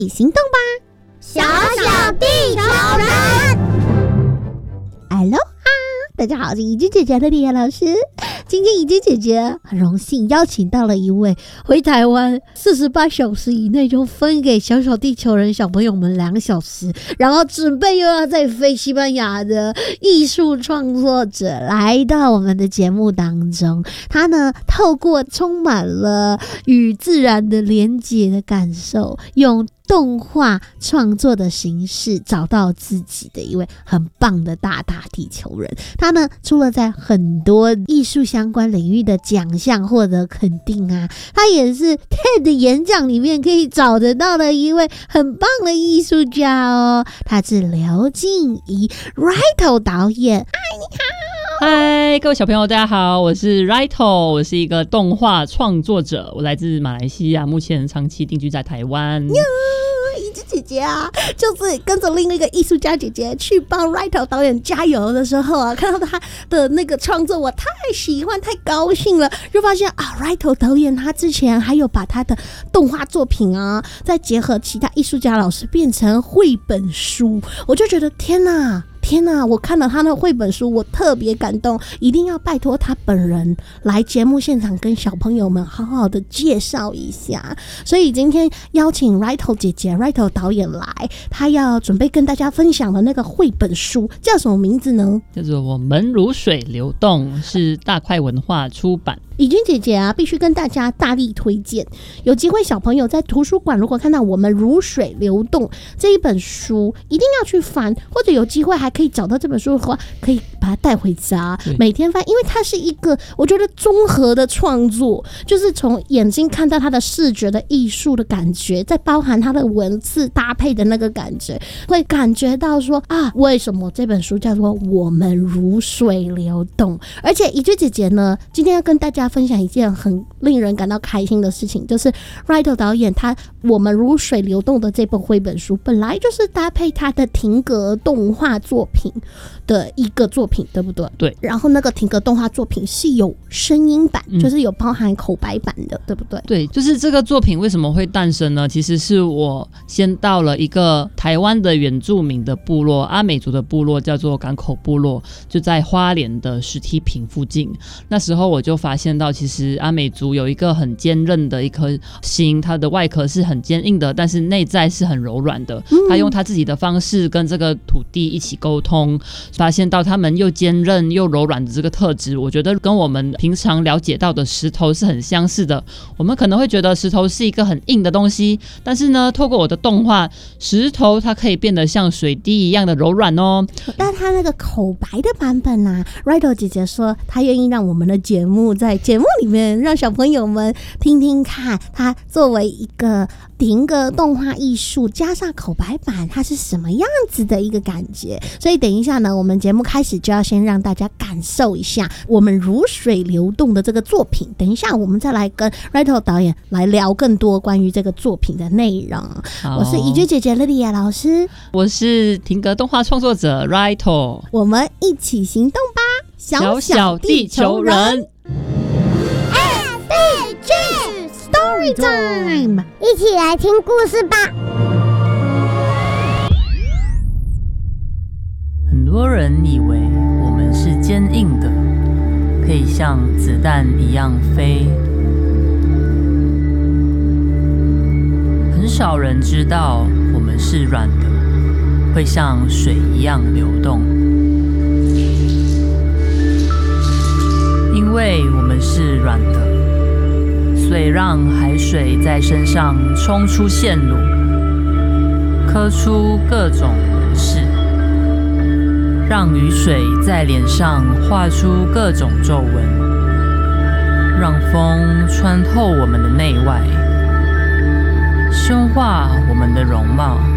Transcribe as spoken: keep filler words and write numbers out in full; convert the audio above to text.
起行动吧， 小小地球人。 Hello 啊，大家好，我是怡君姐姐的莉亚老师。今天怡君姐姐很荣幸邀请到了一位回台湾四十八小时以内就分给小小地球人小朋友们两小时，然后准备又要再飞西班牙的艺术创作者来到我们的节目当中。他呢，透过充满了与自然的连结的感受，用动画创作的形式找到自己的一位很棒的大大地球人。他呢，除了在很多艺术相关领域的奖项获得肯定啊，他也是 T E D 演讲里面可以找得到的一位很棒的艺术家哦。他是刘静怡 Raito 导演。嗨，你好。 嗨，各位小朋友大家好，我是 Raito， 我是一个动画创作者，我来自马来西亚，目前长期定居在台湾。 怡君姐姐啊，就是跟着另一个艺术家姐姐去帮 Raito 导演加油的时候啊，看到他的那个创作，我太喜欢，太高兴了，就发现啊 Raito 导演他之前还有把他的动画作品啊，再结合其他艺术家老师变成绘本书，我就觉得天哪天哪！我看了他的绘本书，我特别感动，一定要拜托他本人来节目现场跟小朋友们好好的介绍一下。所以今天邀请 Raito 姐姐 Raito 导演来，他要准备跟大家分享的那个绘本书叫什么名字呢？ 叫做《我们如水流动》，是大块文化出版。 怡君姐姐啊，必须跟大家大力推荐。有机会小朋友在图书馆如果看到《我们如水流动》这一本书，一定要去翻，或者有机会还可以找到这本书的话，可以把它带回家，每天翻，因为它是一个我觉得综合的创作，就是从眼睛看到它的视觉的艺术的感觉，再包含它的文字搭配的那个感觉，会感觉到说啊，为什么这本书叫做《我们如水流动》。而且怡君姐姐呢，今天要跟大家分享一件很令人感到开心的事情，就是 Raito 导演他《我们如水流动》的这本绘本书本来就是搭配他的停格动画作品的一个作品，对不对？ 对。 然后那个停格动画作品是有声音版、嗯、就是有包含口白版的，对不对？ 对，就是这个作品为什么会诞生呢？其实是我先到了一个台湾的原住民的部落，阿美族的部落，叫做港口部落，就在花莲的石梯坪附近。那时候我就发现到其实阿美族有一个很坚韧的一颗心，它的外壳是很坚硬的，但是内在是很柔软的。他用他自己的方式跟这个土地一起沟通，发现到他们又坚韧又柔软的这个特质，我觉得跟我们平常了解到的石头是很相似的。我们可能会觉得石头是一个很硬的东西，但是呢，透过我的动画，石头它可以变得像水滴一样的柔软哦。 但他那个口白的版本啊 Raito 姐姐说她愿意让我们的节目在节目里面让小朋友们听听看，它作为一个停格动画艺术加上口白版，它是什么样子的一个感觉。所以等一下呢，我们节目开始就要先让大家感受一下我们如水流动的这个作品，等一下我们再来跟 Raito 导演来聊更多关于这个作品的内容。我是怡君姐姐莉亚老师， 我是停格动画创作者 Raito， 我们一起行动吧， 小小地球人。 Story time， 一起来听故事吧。 很多人以为我们是坚硬的，可以像子弹一样飞。很少人知道我们是软的，会像水一样流动。因为我们是软的，所以让海水在身上冲出线路，刻出各种纹饰，让雨水在脸上画出各种皱纹，让风穿透我们的内外，深化我们的容貌。